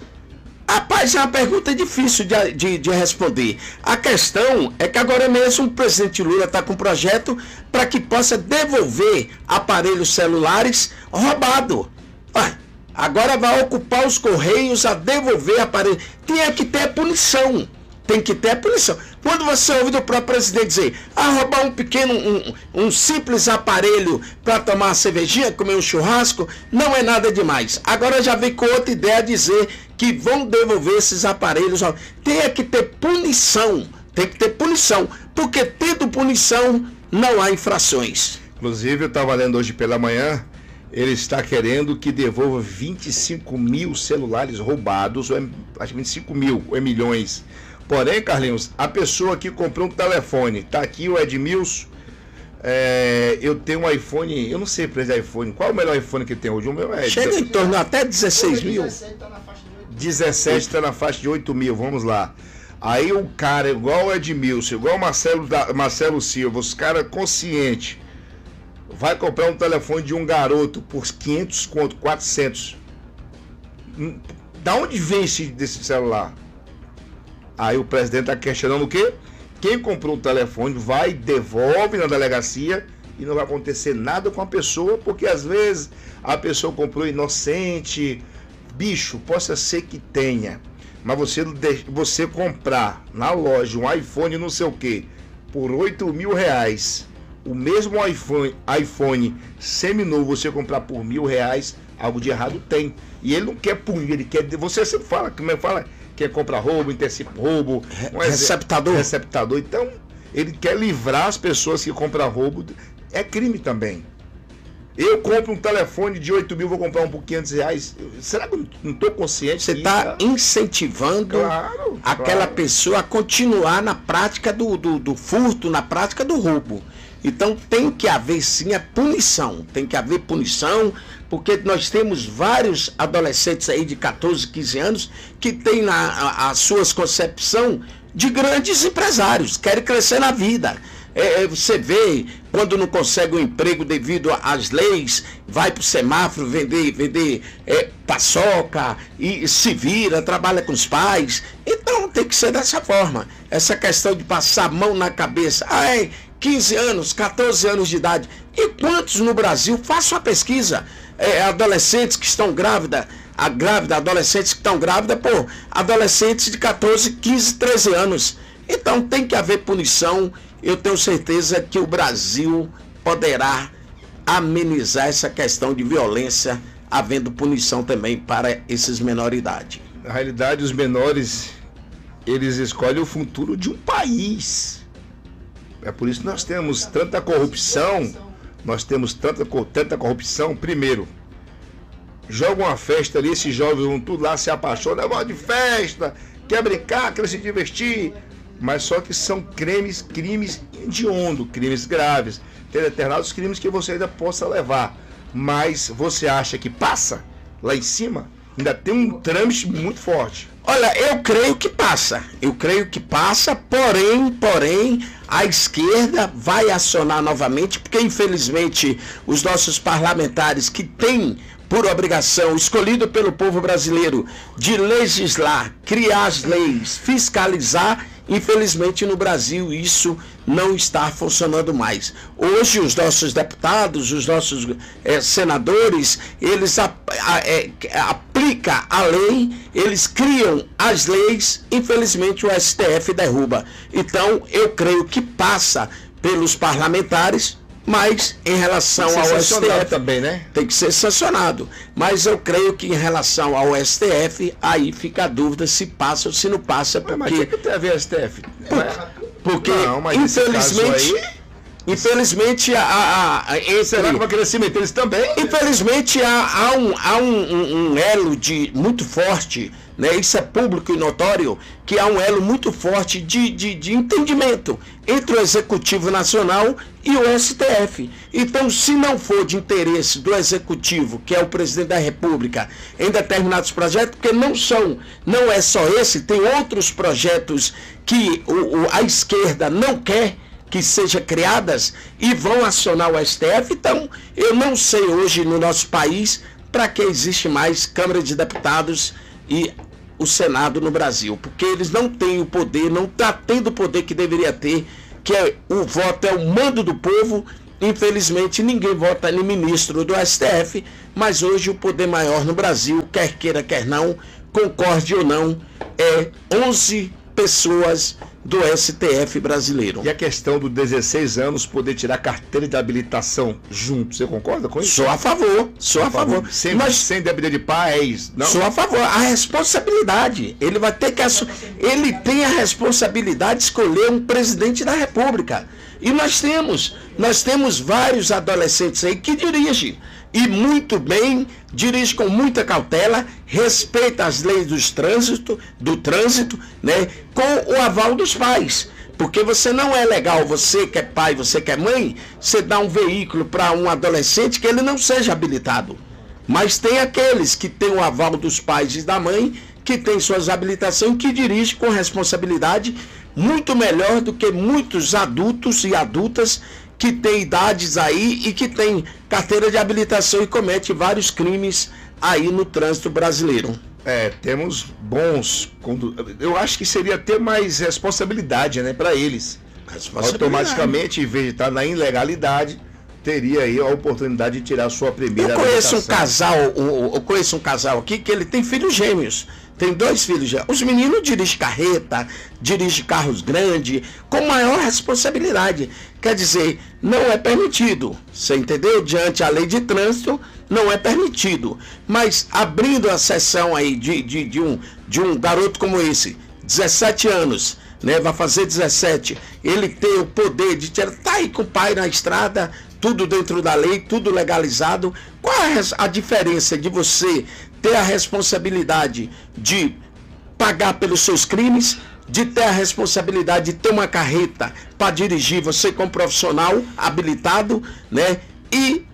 Rapaz, é uma pergunta difícil de, de, de responder. A questão é que agora mesmo o presidente Lula está com um projeto para que possa devolver aparelhos celulares roubados. Vai, agora vai ocupar os Correios a devolver aparelhos. Tem que ter punição. Tem que ter punição. Quando você ouve do próprio presidente dizer, ah, roubar um pequeno, um, um simples aparelho para tomar uma cervejinha, comer um churrasco, não é nada demais. Agora já vem com outra ideia dizer que vão devolver esses aparelhos. Tem que ter punição. Tem que ter punição. Porque tendo punição, não há infrações. Inclusive, eu estava lendo hoje pela manhã, ele está querendo que devolva vinte e cinco mil celulares roubados, ou é, acho que vinte e cinco mil, ou é milhões. Porém, Carlinhos, a pessoa que comprou um telefone, tá aqui o Edmilson, é, eu tenho um iPhone, eu não sei preço de iPhone, qual é o melhor iPhone que tem hoje? O meu é... Chega em torno até dezesseis mil. dezessete está na faixa de oito mil, vamos lá. Aí o cara, igual o Edmilson, igual o Marcelo, Marcelo Silva, os caras conscientes, vai comprar um telefone de um garoto por quinhentos conto, quatrocentos. Da onde vem esse desse celular? Aí o presidente está questionando o quê? Quem comprou o telefone vai, devolve na delegacia e não vai acontecer nada com a pessoa, porque às vezes a pessoa comprou inocente. Bicho, possa ser que tenha, mas você, você comprar na loja um iPhone não sei o que por oito mil reais, o mesmo iPhone, iPhone seminovo você comprar por mil reais, algo de errado tem. E ele não quer punir, ele quer. Você sempre fala, como é que fala? Quer comprar roubo, antecipa roubo, um receptador. receptador. Então, ele quer livrar as pessoas que compram roubo. É crime também. Eu compro um telefone de oito mil, vou comprar um por quinhentos reais. Será que eu não estou consciente? Você está incentivando claro, aquela claro. pessoa a continuar na prática do, do, do furto, na prática do roubo. Então tem que haver sim a punição, tem que haver punição, porque nós temos vários adolescentes aí de catorze, quinze anos que têm na, a, a suas concepção de grandes empresários, querem crescer na vida. É, você vê, quando não consegue um emprego devido às leis, vai para o semáforo vender, vender é, paçoca e se vira, trabalha com os pais. Então tem que ser dessa forma. Essa questão de passar a mão na cabeça. Ai, quinze anos, catorze anos de idade. E quantos no Brasil? Faça uma pesquisa. É, adolescentes que estão grávidas, a grávida, adolescentes que estão grávidas, pô, adolescentes de catorze, quinze, treze anos. Então tem que haver punição. Eu tenho certeza que o Brasil poderá amenizar essa questão de violência, havendo punição também para esses menores de idade. Na realidade, os menores, eles escolhem o futuro de um país. É por isso que nós temos tanta corrupção, nós temos tanta, tanta corrupção. Primeiro, joga uma festa ali, esses jovens vão tudo lá, se apaixonam, é negócio de festa, quer brincar, quer se divertir. Mas só que são crimes, crimes hediondos, crimes graves. Tem determinados crimes que você ainda possa levar. Mas você acha que passa lá em cima? Ainda tem um trâmite muito forte. Olha, eu creio que passa. Eu creio que passa, porém, porém, a esquerda vai acionar novamente, porque infelizmente os nossos parlamentares que têm por obrigação, escolhido pelo povo brasileiro, de legislar, criar as leis, fiscalizar, infelizmente no Brasil isso não está funcionando mais. Hoje os nossos deputados, os nossos é, senadores, eles a, a, é, aplicam a lei, eles criam as leis, infelizmente o S T F derruba. Então eu creio que passa pelos parlamentares, mas em relação ao S T F também, né? Tem que ser sancionado. Mas eu creio que em relação ao S T F, aí fica a dúvida se passa ou se não passa, porque... Mas o que tem a ver S T F? Por, porque, não, mas infelizmente... Aí... Infelizmente, a, a, a, entre, será que vai querer se meter eles também? Infelizmente, há, há, um, há um, um, um elo de, muito forte, né? Isso é público e notório, que há um elo muito forte de, de, de entendimento entre o Executivo Nacional e o S T F. Então, se não for de interesse do Executivo, que é o Presidente da República, em determinados projetos, porque não são, não é só esse, tem outros projetos que o, o, a esquerda não quer que sejam criadas e vão acionar o S T F. Então, eu não sei hoje no nosso país para que existe mais Câmara de Deputados e o Senado no Brasil, porque eles não têm o poder, não está tendo o poder que deveria ter, que é, o voto é o mando do povo. Infelizmente, ninguém vota no ministro do S T F, mas hoje o poder maior no Brasil, quer queira, quer não, concorde ou não, é onze pessoas do S T F brasileiro. E a questão dos dezesseis anos poder tirar carteira de habilitação junto, você concorda com isso? Sou a favor, sou a, a favor. favor. Sem, Mas, sem débito de pais, não? Sou a favor. A responsabilidade, ele vai ter que assumir, ele tem a responsabilidade de escolher um presidente da República. E nós temos, nós temos vários adolescentes aí que dirigem. e muito bem, dirige com muita cautela, respeita as leis do trânsito, do trânsito, né, com o aval dos pais. Porque você não é legal, você que é pai, você que é mãe, você dá um veículo para um adolescente que ele não seja habilitado. Mas tem aqueles que têm o aval dos pais e da mãe, que tem suas habilitações, que dirige com responsabilidade muito melhor do que muitos adultos e adultas que têm idades aí e que têm carteira de habilitação e comete vários crimes aí no trânsito brasileiro. É, temos bons... Eu acho que seria ter mais responsabilidade, né, para eles. Automaticamente, em vez de estar na ilegalidade, teria aí a oportunidade de tirar a sua primeira eu conheço habilitação. um casal, eu conheço um casal aqui que ele tem filhos gêmeos. Tem dois filhos gêmeos. Os meninos dirigem carreta, dirigem carros grandes, com maior responsabilidade. Quer dizer, não é permitido. Você entendeu? Diante a lei de trânsito, não é permitido. Mas abrindo a sessão aí de, de, de, um, de um garoto como esse, dezessete anos, né, vai fazer dezessete, ele tem o poder de tirar, tá aí com o pai na estrada, tudo dentro da lei, tudo legalizado. Qual é a diferença de você ter a responsabilidade de pagar pelos seus crimes, de ter a responsabilidade de ter uma carreta para dirigir, você como profissional habilitado, né, e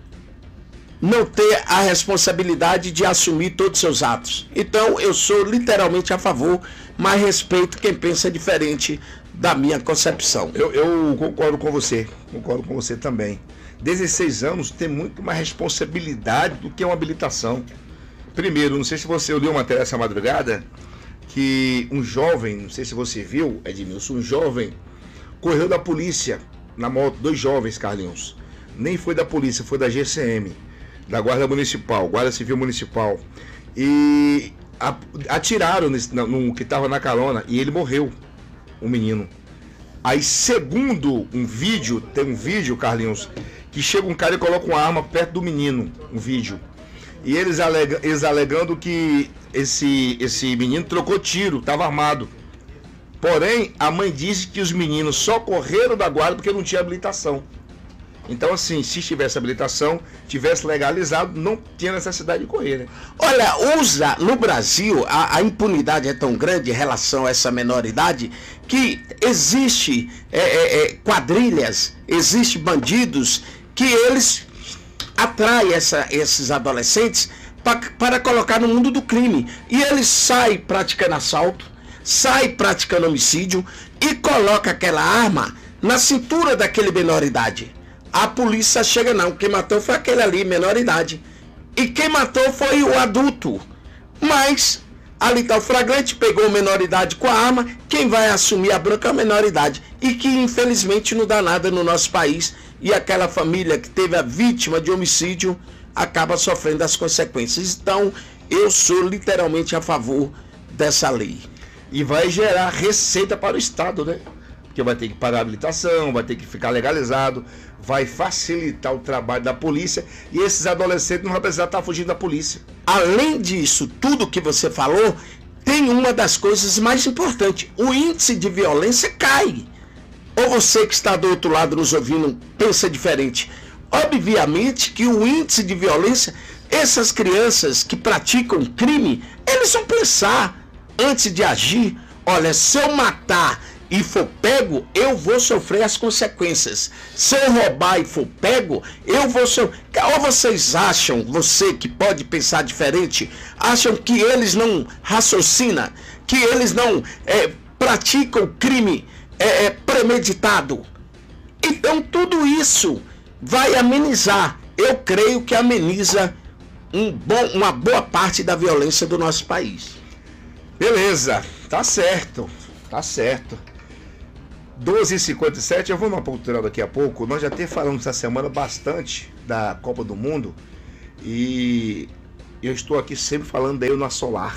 não ter a responsabilidade de assumir todos os seus atos? Então eu sou literalmente a favor, mas respeito quem pensa diferente da minha concepção. Eu, eu concordo com você, concordo com você também. dezesseis anos tem muito mais responsabilidade do que uma habilitação. Primeiro, não sei se você leu uma matéria essa madrugada, que um jovem, não sei se você viu, Edmilson, um jovem correu da polícia na moto, dois jovens, Carlinhos. Nem foi da polícia, foi da G C M, da Guarda Municipal, Guarda Civil Municipal. E atiraram nesse, no, no que estava na carona e ele morreu, o menino. Aí, segundo um vídeo, tem um vídeo, Carlinhos, que chega um cara e coloca uma arma perto do menino, um vídeo. E eles, alega, eles alegando que esse, esse menino trocou tiro, estava armado. Porém, a mãe disse que os meninos só correram da guarda porque não tinha habilitação. Então, assim, se tivesse habilitação, tivesse legalizado, não tinha necessidade de correr, né? Olha, usa, no Brasil, a, a impunidade é tão grande em relação a essa menoridade que existe é, é, é, quadrilhas, existe bandidos que eles atraem essa, esses adolescentes pra, para colocar no mundo do crime. E eles saem praticando assalto, saem praticando homicídio e coloca aquela arma na cintura daquele menoridade. A polícia chega, não, quem matou foi aquele ali, menor idade. E quem matou foi o adulto. Mas, ali está o flagrante, pegou a menor idade com a arma, quem vai assumir a bronca é a menor idade. E que, infelizmente, não dá nada no nosso país. E aquela família que teve a vítima de homicídio acaba sofrendo as consequências. Então, eu sou literalmente a favor dessa lei. E vai gerar receita para o Estado, né? Porque vai ter que pagar a habilitação, vai ter que ficar legalizado, vai facilitar o trabalho da polícia e esses adolescentes não vão precisar estar fugindo da polícia. Além disso, tudo que você falou, tem uma das coisas mais importantes: o índice de violência cai. Ou você que está do outro lado nos ouvindo pensa diferente? Obviamente que o índice de violência, essas crianças que praticam crime, eles vão pensar antes de agir: olha, se eu matar e for pego, eu vou sofrer as consequências. Se eu roubar e for pego, eu vou sofrer. Ou vocês acham, você que pode pensar diferente, acham que eles não raciocinam, que eles não é, praticam crime é, é, premeditado? Então tudo isso vai amenizar. Eu creio que ameniza um bom, uma boa parte da violência do nosso país. Beleza, tá certo, tá certo. doze e cinquenta e sete, eu vou numa cultural daqui a pouco. Nós já até falamos essa semana bastante da Copa do Mundo. E eu estou aqui sempre falando da Euna Solar.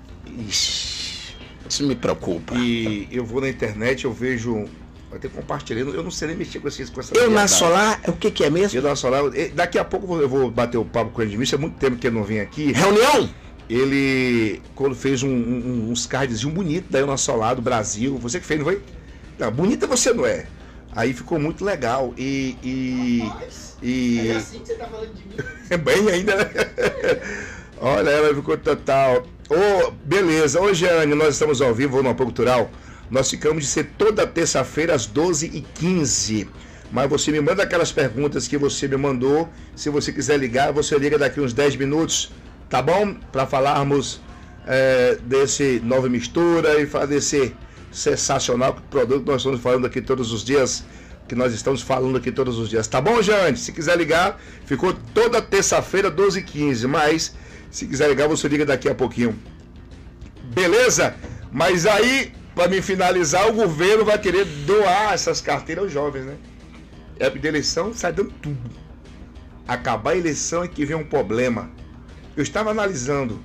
Ixi, isso me preocupa. E eu vou na internet, eu vejo, até compartilhando, eu não sei nem mexer com, esses, com essa Euna Solar, o que, que é mesmo? Euna Solar, daqui a pouco eu vou bater o papo com o Edmilson, é muito tempo que ele não vem aqui. Reunião? Ele quando fez um, um, uns cardzinhos bonitos da Euna Solar do Brasil. Você que fez, não foi? Não, bonita você não é. Aí ficou muito legal. E. e, e... É assim que você tá falando de mim? É bem ainda, né? Olha, ela ficou total. Ô, beleza. Ô, Jeane, nós estamos ao vivo no Apoio Cultural. Nós ficamos de ser toda terça-feira às doze e quinze. Mas você me manda aquelas perguntas que você me mandou. Se você quiser ligar, você liga daqui uns dez minutos, tá bom? Para falarmos é, desse Nova Mistura e falar desse sensacional produto que nós estamos falando aqui todos os dias. Que nós estamos falando aqui todos os dias. Tá bom, Jeane? Se quiser ligar, ficou toda terça-feira, doze e quinze. Mas, se quiser ligar, você liga daqui a pouquinho. Beleza? Mas aí, para me finalizar, o governo vai querer doar essas carteiras aos jovens, né? Época de eleição, sai dando tudo. Acabar a eleição é que vem um problema. Eu estava analisando.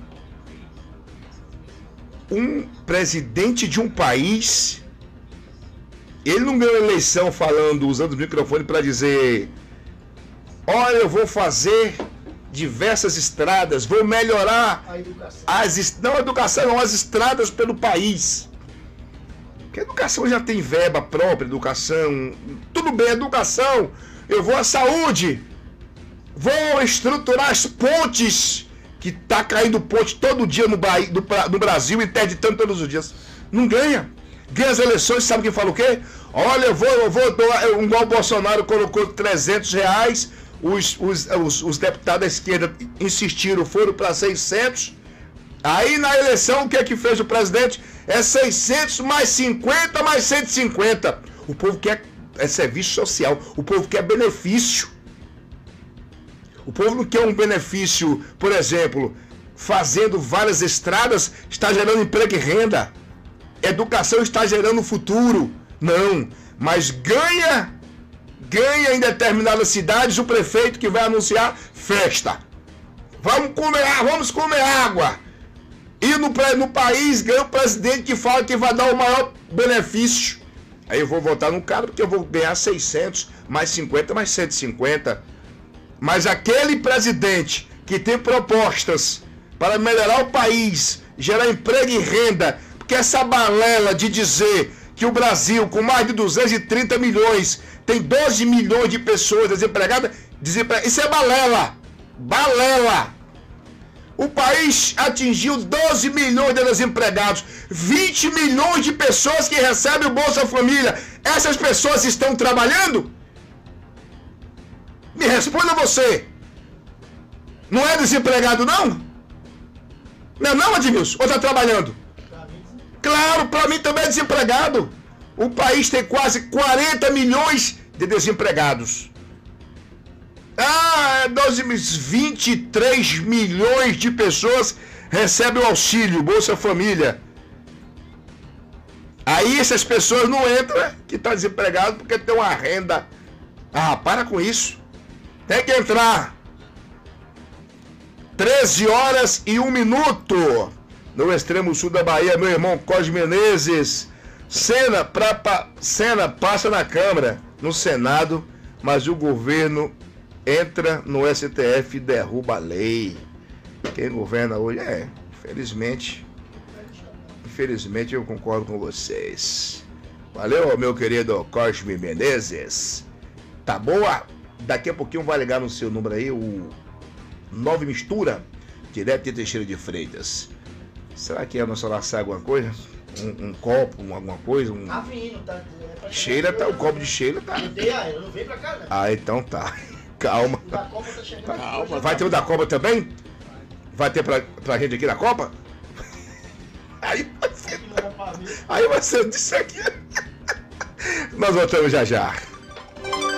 Um presidente de um país... Ele não ganhou eleição falando, usando o microfone para dizer: olha, eu vou fazer diversas estradas, vou melhorar a educação. as não a educação, não, as estradas pelo país. Porque a educação já tem verba própria, educação, tudo bem, educação. Eu vou à saúde, vou estruturar as pontes, que tá caindo ponte todo dia no, Bahia, no, no Brasil, interditando todos os dias. Não ganha. Ganha as eleições, sabe quem fala o quê? Olha, eu vou, eu vou doar, igual o Bolsonaro colocou trezentos reais, os, os, os, os deputados da esquerda insistiram, foram para seiscentos. Aí na eleição, o que é que fez o presidente? É seiscentos mais cinquenta mais cento e cinquenta. O povo quer é serviço social, o povo quer benefício. O povo não quer um benefício, por exemplo, fazendo várias estradas, está gerando emprego e renda. Educação está gerando futuro. Não, mas ganha, ganha em determinadas cidades o prefeito que vai anunciar festa. Vamos comer, vamos comer água. E no, no país ganha o presidente que fala que vai dar o maior benefício. Aí eu vou votar no cara porque eu vou ganhar seiscentos, mais cinquenta, mais cento e cinquenta. Mas aquele presidente que tem propostas para melhorar o país, gerar emprego e renda, porque essa balela de dizer que o Brasil, com mais de duzentos e trinta milhões, tem doze milhões de pessoas desempregadas, desempregadas, isso é balela. Balela. O país atingiu doze milhões de desempregados, vinte milhões de pessoas que recebem o Bolsa Família. Essas pessoas estão trabalhando? Me responda você. Não é desempregado, não? Não é não, Admilson? Ou está trabalhando? Claro, para mim também é desempregado. O país tem quase quarenta milhões de desempregados. Ah, doze, vinte e três milhões de pessoas recebem o auxílio, Bolsa Família. Aí essas pessoas não entram, que está desempregado porque tem uma renda. Ah, para com isso. Tem que entrar. treze horas e um minuto. No extremo sul da Bahia, meu irmão Cosme Menezes. Cena, pra, pa, cena passa na Câmara, no Senado, mas o governo entra no S T F e derruba a lei. Quem governa hoje é, infelizmente, infelizmente eu concordo com vocês. Valeu, meu querido Cosme Menezes. Tá boa? Daqui a pouquinho vai ligar no seu número aí, o Nova Mistura, direto de Teixeira de Freitas. Será que a nossa lá sai alguma coisa? Um, um copo, um, alguma coisa? Um... Tá vindo, tá. É Sheila tá, o copo de Sheila tá. Eu dei a ela, não veio pra cá, né? Ah, então tá. Calma. O da Copa tá chegando. Tá. Calma. Vai ter o da Copa também? Vai ter pra, pra gente aqui na Copa? Aí vai ser. Aí vai ser disso aqui. Nós voltamos já já.